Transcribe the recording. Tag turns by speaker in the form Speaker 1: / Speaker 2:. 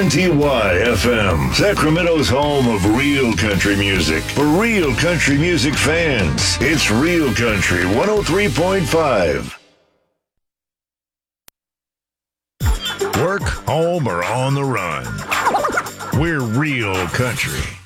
Speaker 1: WNTY FM, Sacramento's home of real country music. For real country music fans, it's Real Country 103.5. Work, home, or on the run. We're Real Country.